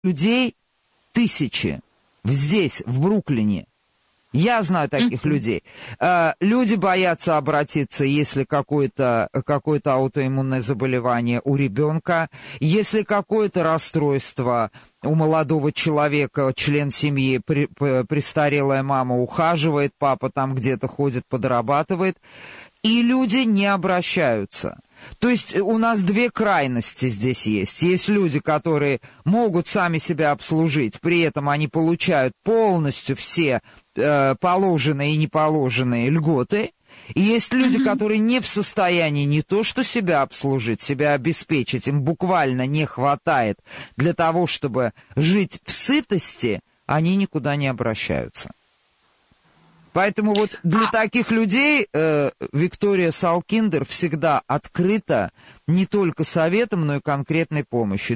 людей тысячи. Здесь, в Бруклине. Я знаю таких людей. Люди боятся обратиться, если какое-то аутоиммунное заболевание у ребенка, если какое-то расстройство у молодого человека, член семьи, престарелая мама ухаживает, папа там где-то ходит, подрабатывает, и люди не обращаются. То есть у нас две крайности здесь есть. Есть люди, которые могут сами себя обслужить, при этом они получают полностью все положенные и неположенные льготы. И есть люди, которые не в состоянии не то что себя обслужить, себя обеспечить, им буквально не хватает для того, чтобы жить в сытости, они никуда не обращаются. Поэтому вот для таких людей Виктория Салкиндер всегда открыта не только советом, но и конкретной помощью.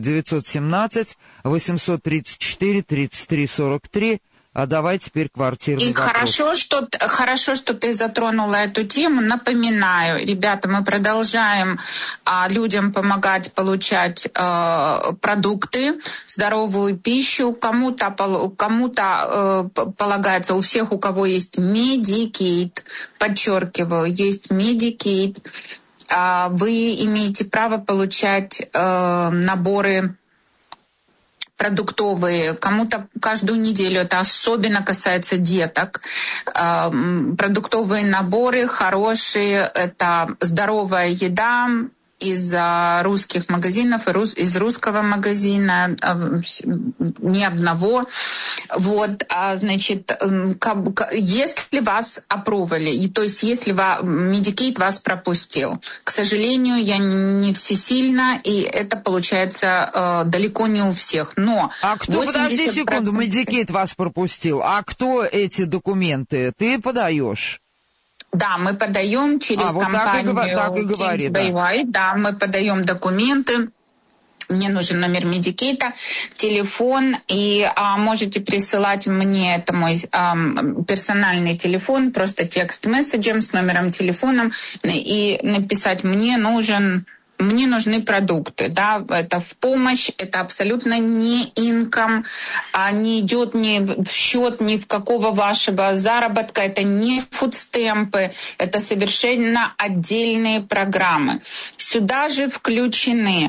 917-834-3343. А давай теперь квартирный вопрос. Хорошо, что ты затронула эту тему. Напоминаю, ребята, мы продолжаем людям помогать получать продукты, здоровую пищу. Кому-то полагается, у всех, у кого есть Medicaid, подчеркиваю, есть Medicaid, вы имеете право получать наборы продуктовые, кому-то каждую неделю, это особенно касается деток. Продуктовые наборы хорошие, это здоровая еда из русских магазинов, из русского магазина, ни одного. Вот, значит, если вас опробовали, и то есть если Medicaid вас пропустил, к сожалению, я не всесильна, и это получается далеко не у всех. Но подожди секунду, Medicaid вас пропустил. А кто эти документы? Ты подаешь? Да, мы подаем через компанию Kings Bay White. Да, мы подаем документы. Мне нужен номер Medicaid, телефон, и можете присылать мне, это мой персональный телефон, просто текст-месседжем с номером телефона, и написать «Мне нужны продукты», да, это в помощь, это абсолютно не инком, не идет ни в счет ни в какого вашего заработка, это не фудстемпы, это совершенно отдельные программы. Сюда же включены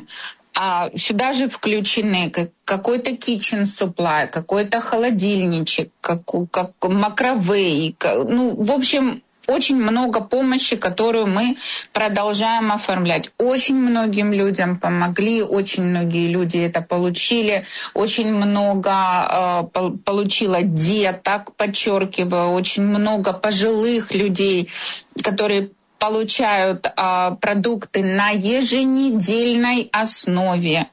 какой-то kitchen supply, какой-то холодильничек, как макровей, в общем, очень много помощи, которую мы продолжаем оформлять. Очень многим людям помогли, очень многие люди это получили, очень много получило деток, подчеркиваю, очень много пожилых людей, которые получают продукты на еженедельной основе.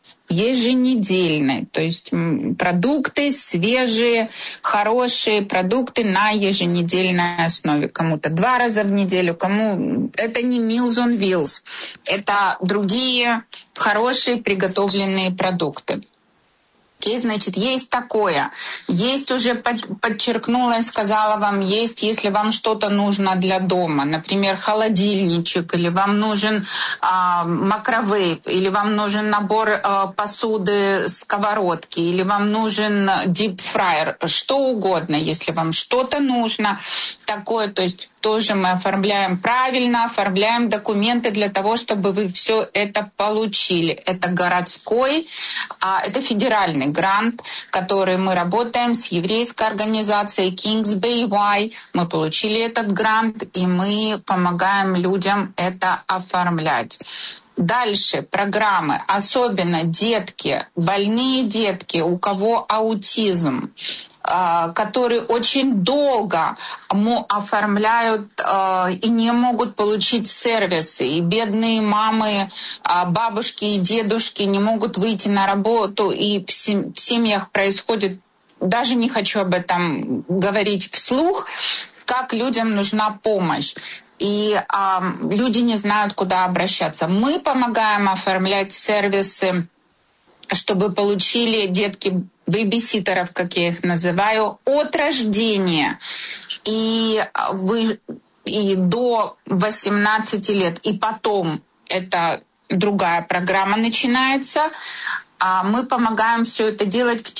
То есть продукты свежие, хорошие продукты на еженедельной основе. Кому-то 2 раза в неделю, кому это не Meals on Wheels, это другие хорошие приготовленные продукты. И, значит, есть такое. Есть уже, подчеркнула и сказала вам, есть, если вам что-то нужно для дома, например, холодильничек, или вам нужен макровейв, или вам нужен набор посуды, сковородки, или вам нужен дипфрайер, что угодно, если вам что-то нужно такое, то есть тоже мы оформляем правильно, оформляем документы для того, чтобы вы все это получили. Это городской, это федеральный грант, который мы работаем с еврейской организацией Kings Bay White. Мы получили этот грант, и мы помогаем людям это оформлять. Дальше программы, особенно детки, больные детки, у кого аутизм, которые очень долго оформляют и не могут получить сервисы. И бедные мамы, бабушки и дедушки не могут выйти на работу, и в семьях происходит, даже не хочу об этом говорить вслух, как людям нужна помощь. И люди не знают, куда обращаться. Мы помогаем оформлять сервисы, чтобы получили детки бэйбиситеров, как я их называю, от рождения и до 18 лет. И потом это другая программа начинается. Мы помогаем все это делать в